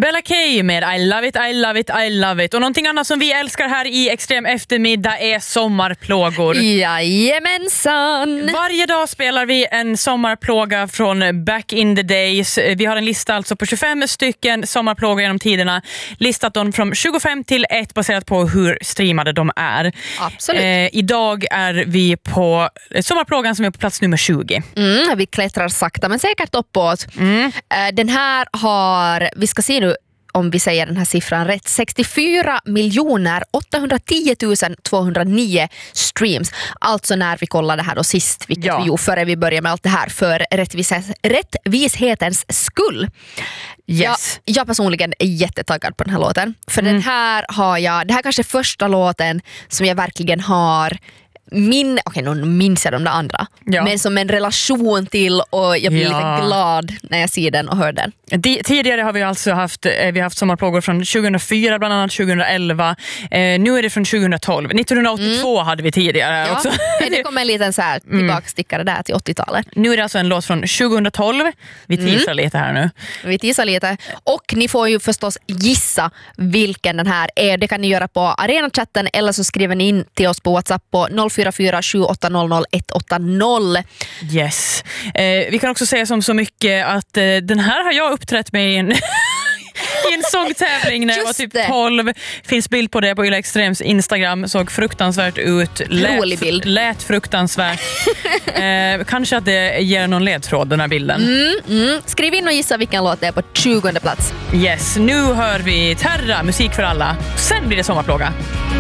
Bella K med I love it, I love it, I love it. Och någonting annat som vi älskar här i Extrem eftermiddag är sommarplågor. Jajamensan! Varje dag spelar vi en sommarplåga från back in the days. Vi har en lista alltså på 25 stycken sommarplågor genom tiderna. Listat dem från 25 till 1 baserat på hur streamade de är. Absolut. Idag är vi på sommarplågan som är på plats nummer 20. Vi klättrar sakta men säkert uppåt. Den här har, vi ska se nu om vi säger den här siffran rätt, 64 810 209 streams. Alltså när vi kollade det här då sist, vilket vi gjorde före vi började med allt det här för rättvishetens skull. Yes. Jag personligen är jättetaggad på den här låten. För den här har jag, det här är kanske första låten som jag verkligen har nu minns jag de där andra, men som en relation till, och jag blir lite glad när jag ser den och hör den. Tidigare har vi alltså haft sommarplågor från 2004, bland annat 2011. Nu är det från 2012. 1982 hade vi tidigare också. Det kommer en liten så här tillbakastickare där till 80-talet. Nu är det alltså en låt från 2012. Vi teasar lite här nu. Vi teasar lite. Och ni får ju förstås gissa vilken den här är. Det kan ni göra på Arena-chatten eller så skriver ni in till oss på WhatsApp på 044 780 180. Yes. Vi kan också säga som så mycket att den här har jag uppträtt med i en sångtävling när jag var typ 12. Finns bild på det på Yle Extrems Instagram. Såg fruktansvärt ut. Rolig bild. Lät fruktansvärt. Kanske att det ger någon ledtråd, den här bilden. Skriv in och gissa vilken låt det är på 20:e plats. Yes, nu hör vi Terra, musik för alla. Sen blir det sommarplåga.